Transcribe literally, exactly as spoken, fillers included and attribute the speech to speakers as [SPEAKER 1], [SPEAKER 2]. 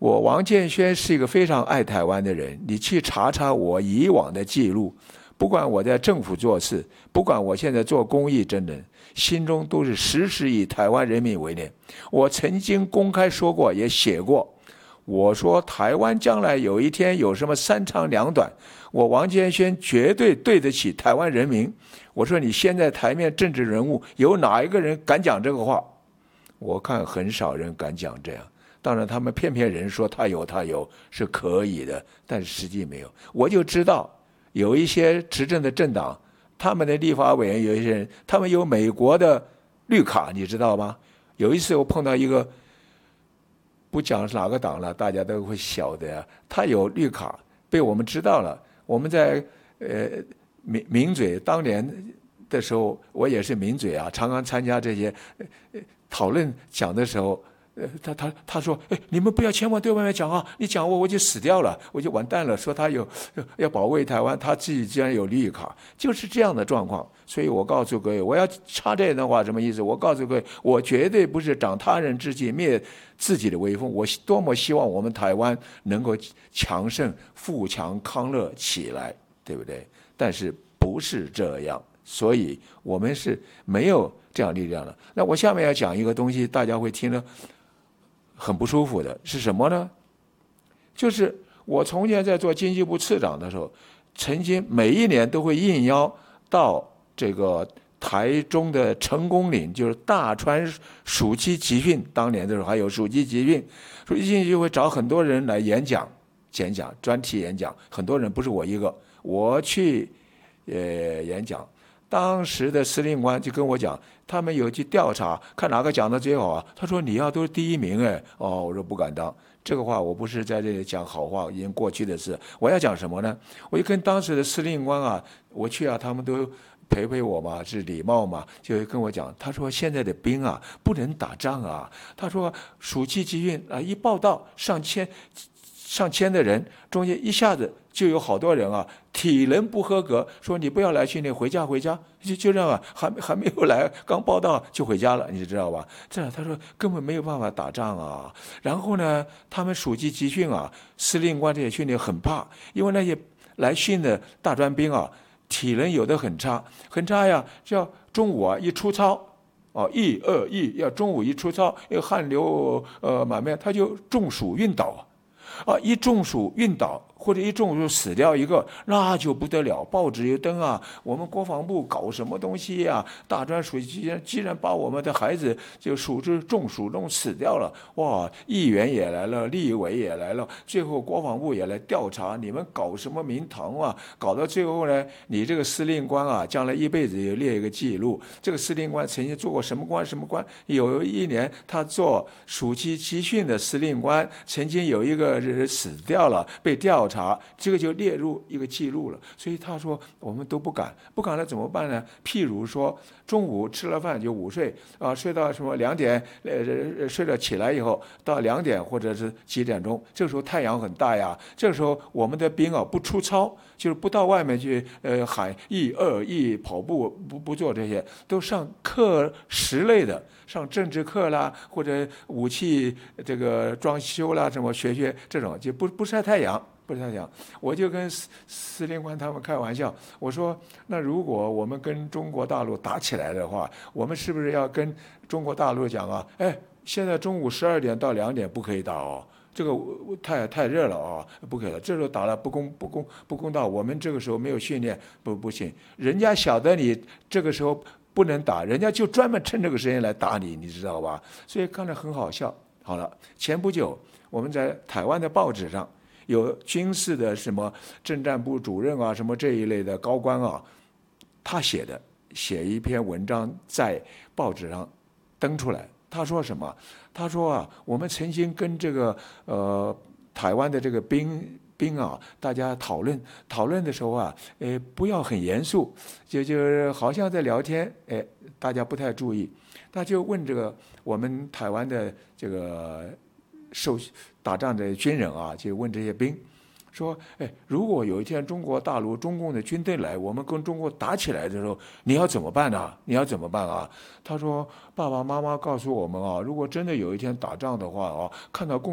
[SPEAKER 1] 我王建轩是一个非常爱台湾的人，你去查查我以往的记录，不管我在政府做事，不管我现在做公益真人，心中都是时时以台湾人民为念。我曾经公开说过，也写过，我说台湾将来有一天有什么三长两短，我王建轩绝对对得起台湾人民。我说你现在台面政治人物有哪一个人敢讲这个话？我看很少人敢讲这样。当然他们骗骗人说他有他有是可以的，但是实际没有。我就知道有一些执政的政党，他们的立法委员有一些人，他们有美国的绿卡，你知道吗？有一次我碰到一个，不讲是哪个党了，大家都会晓得呀。他有绿卡，被我们知道了。我们在呃名名嘴当年的时候，我也是名嘴啊，常常参加这些呃讨论讲的时候。呃，他他他说，哎，你们不要千万对外面讲啊！你讲我我就死掉了，我就完蛋了。说他有要保卫台湾，他自己居然有绿卡，就是这样的状况。所以我告诉各位，我要插这段话什么意思？我告诉各位，我绝对不是长他人志气灭自己的威风。我多么希望我们台湾能够强盛、富强、康乐起来，对不对？但是不是这样，所以我们是没有这样力量的。那我下面要讲一个东西，大家会听了很不舒服的是什么呢？就是我从前在做经济部次长的时候，曾经每一年都会应邀到这个台中的成功岭，就是大川暑期集训，当年的时候还有暑期集训，暑期集训就会找很多人来演讲、演讲、专题演讲，很多人不是我一个，我去呃演讲。当时的司令官就跟我讲，他们有去调查，看哪个讲的最好啊。他说你要都是第一名哎，哦，我说不敢当。这个话我不是在这里讲好话，已经过去的事。我要讲什么呢？我就跟当时的司令官啊，我去啊，他们都陪陪我嘛，是礼貌嘛，就跟我讲，他说现在的兵啊不能打仗啊。他说暑期集训啊，一报道上千上千的人，中间一下子就有好多人啊，体能不合格，说你不要来训练，回家回家，就就这样啊，还还没有来，刚报到就回家了，你知道吧？这样他说根本没有办法打仗啊。然后呢，他们暑期集训啊，司令官这些训练很怕，因为那些来训的大专兵啊，体能有的很差，很差呀，叫中午啊一出操。哦，一二一，要中午一出操，要汗流呃满面，他就中暑晕倒啊，一中暑晕倒或者一中暑死掉一个，那就不得了，报纸一登啊，我们国防部搞什么东西呀、啊？大专暑期既然把我们的孩子就暑至中暑中死掉了，哇，议员也来了，立委也来了，最后国防部也来调查，你们搞什么名堂啊？搞到最后呢，你这个司令官啊，将来一辈子也列一个记录，这个司令官曾经做过什么官什么官？有一年他做暑期集训的司令官，曾经有一个人死掉了，被调查。这个就列入一个记录了，所以他说我们都不敢，不敢了怎么办呢？譬如说中午吃了饭就午睡啊，睡到什么两点，呃，睡了起来以后到两点或者是几点钟，这个时候太阳很大呀，这个时候我们的兵啊不出操，就是不到外面去呃喊一二一跑步，不不做这些，都上课时类的，上政治课啦，或者武器这个装修啦，什么学学这种，就不不晒太阳。不是太阳，我就跟司司令官他们开玩笑，我说那如果我们跟中国大陆打起来的话，我们是不是要跟中国大陆讲啊？哎，现在中午十二点到两点不可以打哦，这个太太热了啊，不可以了。这时候打了不公不公不公道，我们这个时候没有训练，不不行。人家晓得你这个时候不能打，人家就专门趁这个时间来打你，你知道吧？所以看着很好笑。好了，前不久我们在台湾的报纸上。有军事的什么政战部主任啊，什么这一类的高官啊，他写的写一篇文章在报纸上登出来。他说什么？他说啊，我们曾经跟这个呃台湾的这个兵兵啊，大家讨论讨论的时候啊，呃，不要很严肃，就就好像在聊天，哎，大家不太注意，他就问这个我们台湾的这个。受打仗的军人啊，就问这些兵说：“哎，如果有一天中国大陆中共的军队来，我们跟中国打起来的时候，你要怎么办呢、啊？你要怎么办啊？”他说：“爸爸妈妈告诉我们啊，如果真的有一天打仗的话啊，看到共